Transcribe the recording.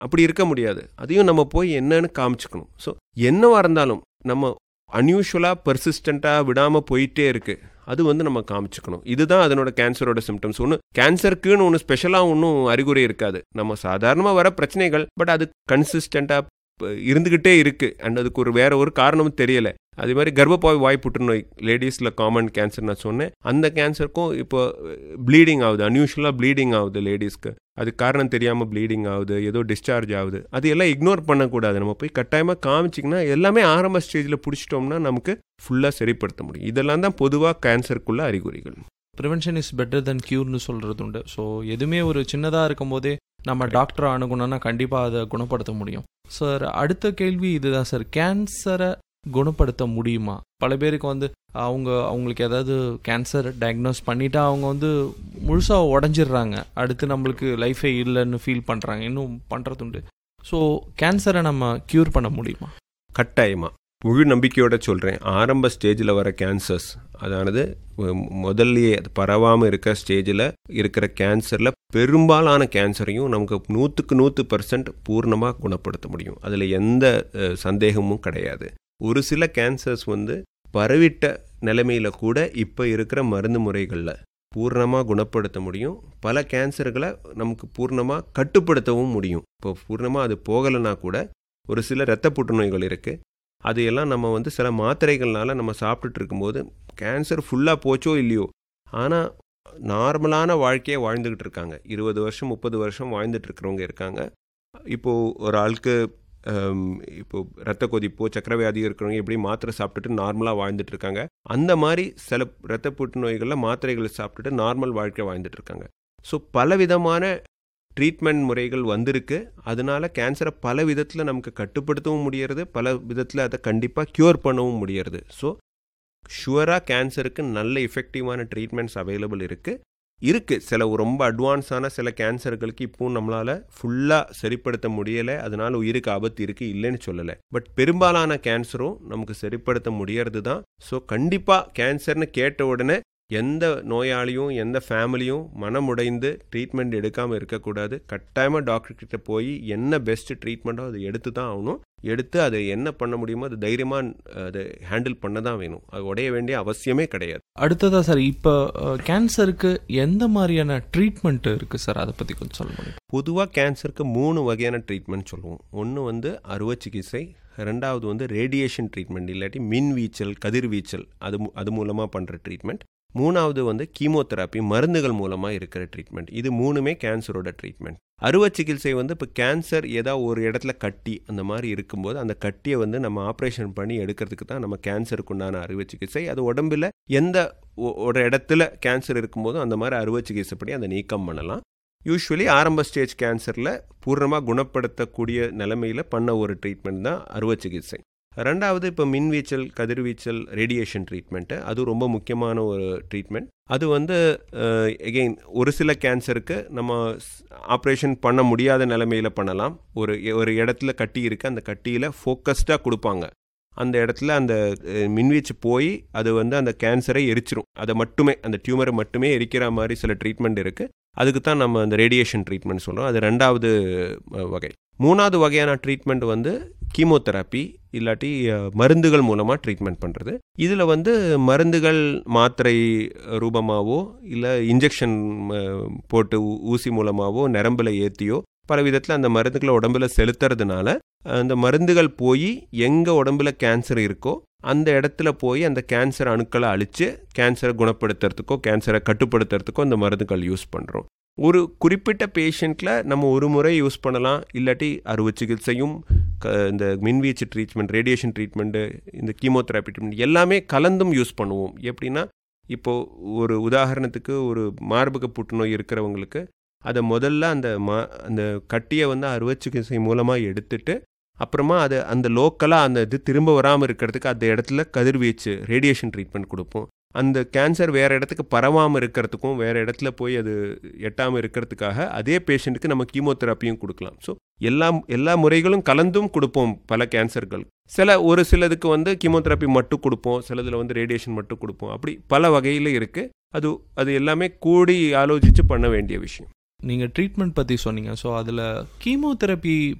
அப்படி இருக்க முடியாது. அதையும் நம்ம போய் என்னன்னு காமிச்சுக்கணும். ஸோ என்னவாக இருந்தாலும் நம்ம அன்யூஷுவலாக பெர்சிஸ்டண்ட்டாக விடாமல் போயிட்டே இருக்கு, அது நம்ம காமிச்சுக்கணும். இதுதான் அதனோட கேன்சரோட சிம்டம்ஸ். ஒன்று கேன்சருக்குன்னு ஒன்று ஸ்பெஷலாக ஒன்றும் அறிகுறி இருக்காது. நம்ம சாதாரணமாக வர பிரச்சனைகள், பட் அது கன்சிஸ்டண்ட்டாக இருந்துக்கிட்டே இருக்குது. அண்ட் அதுக்கு வேற ஒரு காரணமும் தெரியலை. அதே மாதிரி கர்ப்பப்பை வாய் புற்றுநோய் லேடிஸில் காமன் கேன்சர் நான் சொன்னேன். அந்த கேன்சருக்கும் இப்போ ப்ளீடிங் ஆகுது, அன்யூஷுவலாக ப்ளீடிங் ஆகுது லேடிஸ்க்கு. அது காரணம் தெரியாமல் ப்ளீடிங் ஆகுது, ஏதோ டிஸ்சார்ஜ் ஆகுது. அது எல்லாம் இக்னோர் பண்ணக்கூடாது. நம்ம போய் கட்டாயமாக காமிச்சிங்கன்னா எல்லாமே ஆரம்ப ஸ்டேஜில் பிடிச்சிட்டோம்னா நமக்கு ஃபுல்லாக சரிப்படுத்த முடியும். இதெல்லாம் தான் பொதுவாக கேன்சருக்குள்ள அறிகுறிகள். ப்ரிவென்ஷன் இஸ் பெட்டர் தென் க்யூர்னு சொல்கிறது உண்டு. ஸோ எதுவுமே ஒரு சின்னதாக இருக்கும் போதே நம்ம டாக்டரை அணுகணும்னா கண்டிப்பாக அதை குணப்படுத்த முடியும். சார், அடுத்த கேள்வி இதுதான் சார். கேன்சரை குணப்படுத்த முடியுமா? பல பேருக்கு அவங்களுக்கு ஏதாவது கேன்சர் டயக்னோஸ் பண்ணிட்டா அவங்க முழுசாக உடஞ்சிடுறாங்க. அடுத்து நம்மளுக்கு லைஃபே இல்லைன்னு ஃபீல் பண்ணுறாங்க, இன்னும் பண்ணுறதுண்டு. ஸோ கேன்சரை நம்ம க்யூர் பண்ண முடியுமா? கட்டாயமாக முழு நம்பிக்கையோட சொல்கிறேன். ஆரம்ப ஸ்டேஜில் வர கேன்சர்ஸ், அதாவது முதல்லையே அது பரவாமல் இருக்கிற ஸ்டேஜில் இருக்கிற கேன்சரில் பெரும்பாலான கேன்சரையும் நமக்கு 100% பூர்ணமாக குணப்படுத்த முடியும். அதில் எந்த சந்தேகமும் கிடையாது. ஒரு சில கேன்சர்ஸ் பரவிட்ட நிலைமையில் கூட இப்போ இருக்கிற மருந்து முறைகளில் பூர்ணமாக குணப்படுத்த முடியும். பல கேன்சர்களை நமக்கு பூர்ணமாக கட்டுப்படுத்தவும் முடியும். இப்போ பூர்ணமாக அது போகலைன்னா கூட ஒரு சில இரத்த புற்றுநோய்கள் இருக்குது. அதையெல்லாம் நம்ம சில மாத்திரைகள்னால நம்ம சாப்பிட்டுட்டு இருக்கும்போது கேன்சர் ஃபுல்லாக போச்சோ இல்லையோ, ஆனால் நார்மலான வாழ்க்கையை வாழ்ந்துக்கிட்டு இருக்காங்க. 20 வருஷம் 30 வருஷம் வாழ்ந்துட்டு இருக்கிறவங்க இருக்காங்க. இப்போது ஒரு ஆளுக்கு இப்போது ரத்த கொதிப்போ சக்கரவியாதி இருக்கிறவங்க எப்படி மாத்திரை சாப்பிட்டுட்டு நார்மலாக வாழ்ந்துட்டு இருக்காங்க. அந்த மாதிரி சில இரத்த புற்றுநோய்களில் மாத்திரைகளை சாப்பிட்டுட்டு நார்மல் வாழ்க்கை வாழ்ந்துட்டு இருக்காங்க. ஸோ பலவிதமான ட்ரீட்மெண்ட் முறைகள் வந்திருக்கு. அதனால கேன்சரை பல விதத்தில் நமக்கு கட்டுப்படுத்தவும் முடியறது, பல விதத்தில் அதை கண்டிப்பாக க்யூர் பண்ணவும் முடியறது. ஸோ ஷுவராக கேன்சருக்கு நல்ல எஃபெக்டிவான ட்ரீட்மெண்ட்ஸ் அவைலபிள் இருக்குது. சில ரொம்ப அட்வான்ஸான சில கேன்சர்களுக்கு இப்போவும் நம்மளால் ஃபுல்லாக சரிப்படுத்த முடியலை. அதனால உயிருக்கு ஆபத்து இருக்குது, இல்லைன்னு சொல்லலை. பட் பெரும்பாலான கேன்சரும் நமக்கு சரிப்படுத்த முடியறது தான். ஸோ கண்டிப்பாக கேன்சர்னு கேட்ட உடனே எந்த நோயாளியும் எந்த ஃபேமிலியும் மனமுடைந்து ட்ரீட்மெண்ட் எடுக்காமல் இருக்கக்கூடாது. கட்டாயமாக டாக்டர்கிட்ட போய் என்ன பெஸ்ட் ட்ரீட்மெண்ட்டோ அதை எடுத்து தான் ஆகணும். எடுத்து அதை என்ன பண்ண முடியுமோ அது தைரியமாக அதை ஹேண்டில் பண்ண தான் வேணும். அது உடைய வேண்டிய அவசியமே கிடையாது. அடுத்ததா சார், இப்போ கேன்சருக்கு எந்த மாதிரியான ட்ரீட்மெண்ட் இருக்குது சார்? அதை பற்றி கொஞ்சம் சொல்ல முடியும்? பொதுவாக கேன்சருக்கு 3 வகையான ட்ரீட்மெண்ட் சொல்லுவோம். ஒன்று அறுவை சிகிச்சை, ரெண்டாவது ரேடியேஷன் ட்ரீட்மெண்ட், இல்லாட்டி மின்வீச்சல் கதிர்வீச்சல், அது மூலமாக பண்ணுற ட்ரீட்மெண்ட். மூணாவது கீமோதெராப்பி, மருந்துகள் மூலமாக இருக்கிற ட்ரீட்மெண்ட். இது 3மே கேன்சரோட ட்ரீட்மெண்ட். அறுவை சிகிச்சை இப்போ கேன்சர் ஏதாவது ஒரு இடத்துல கட்டி அந்த மாதிரி இருக்கும்போது அந்த கட்டியை நம்ம ஆப்ரேஷன் பண்ணி எடுக்கிறதுக்கு தான் நம்ம கேன்சருக்கு உண்டான அறுவை சிகிச்சை. அது உடம்பில் எந்த ஒரு இடத்துல கேன்சர் இருக்கும்போதும் அந்த மாதிரி அறுவை சிகிச்சை பண்ணி அதை நீக்கம் பண்ணலாம். யூஸ்வலி ஆரம்ப ஸ்டேஜ் கேன்சரில் பூர்ணமாக குணப்படுத்தக்கூடிய நிலைமையில் பண்ண ஒரு ட்ரீட்மெண்ட் தான் அறுவை சிகிச்சை. ரெண்டாவது இப்போ மின்வீச்சல் கதிர்வீச்சல் ரேடியேஷன் ட்ரீட்மெண்ட்டு, அது ரொம்ப முக்கியமான ஒரு ட்ரீட்மெண்ட். அது எகெயின் ஒரு சில கேன்சருக்கு நம்ம ஆப்ரேஷன் பண்ண முடியாத நிலைமையில் பண்ணலாம். ஒரு இடத்துல கட்டி இருக்குது, அந்த கட்டியில் ஃபோக்கஸ்டாக கொடுப்பாங்க. அந்த இடத்துல அந்த மின்வீச்சு போய் அது அந்த கேன்சரை எரிச்சிரும். அதை மட்டுமே, அந்த டியூமரை மட்டுமே எரிக்கிற மாதிரி சில ட்ரீட்மெண்ட் இருக்குது. அதுக்கு தான் நம்ம அந்த ரேடியேஷன் ட்ரீட்மெண்ட் சொல்கிறோம். அது ரெண்டாவது வகை. மூணாவது வகையான ட்ரீட்மெண்ட் கீமோதெராப்பி இல்லாட்டி மருந்துகள் மூலமாக ட்ரீட்மெண்ட் பண்ணுறது. இதில் மருந்துகள் மாத்திரை ரூபமாகவோ இல்லை இன்ஜெக்ஷன் போட்டு ஊசி மூலமாகவோ நரம்பில் ஏற்றியோ பல விதத்தில் அந்த மருந்துகளை உடம்பில் செலுத்துறதுனால அந்த மருந்துகள் போய் எங்கே உடம்பில் கேன்சர் இருக்கோ அந்த இடத்துல போய் அந்த கேன்சர் அணுக்களை அழித்து கேன்சரை குணப்படுத்துறதுக்கோ கேன்சரை கட்டுப்படுத்துறதுக்கோ அந்த மருந்துகள் யூஸ் பண்ணுறோம். ஒரு குறிப்பிட்ட பேஷண்ட்டில் நம்ம ஒரு முறை யூஸ் பண்ணலாம், இல்லாட்டி அறுவை சிகிச்சையும் இந்த மின்வீச்சு ட்ரீட்மெண்ட், ரேடியேஷன் ட்ரீட்மெண்ட்டு, இந்த கீமோதெராப்பி ட்ரீட்மெண்ட் எல்லாமே கலந்தும் யூஸ் பண்ணுவோம். எப்படின்னா, இப்போது ஒரு உதாரணத்துக்கு ஒரு மார்பக புற்றுநோய் இருக்கிறவங்களுக்கு அதை முதல்ல அந்த கட்டியை அறுவை சிகிச்சை மூலமாக எடுத்துட்டு அப்புறமா அதை அந்த லோக்கலாக அந்த இது திரும்ப வராமல் இருக்கிறதுக்கு அந்த இடத்துல கதிர்வீச்சு ரேடியேஷன் ட்ரீட்மெண்ட் கொடுப்போம். அந்த கேன்சர் வேறு இடத்துக்கு பரவாமல் இருக்கிறதுக்கும் வேறு இடத்துல போய் அது எட்டாமல் இருக்கிறதுக்காக அதே பேஷண்ட்டுக்கு நம்ம கீமோதெராப்பியும் கொடுக்கலாம். ஸோ எல்லா முறைகளும் கலந்தும் கொடுப்போம் பல கேன்சர்கள். ஒரு சிலதுக்கு கீமோதெராப்பி மட்டும் கொடுப்போம், சிலதில் ரேடியேஷன் மட்டும் கொடுப்போம். அப்படி பல வகையில் இருக்குது. அது எல்லாமே கூடி ஆலோசித்து பண்ண வேண்டிய விஷயம். நீங்கள் ட்ரீட்மெண்ட் பற்றி சொன்னீங்க. ஸோ அதில் கீமோதெரப்பி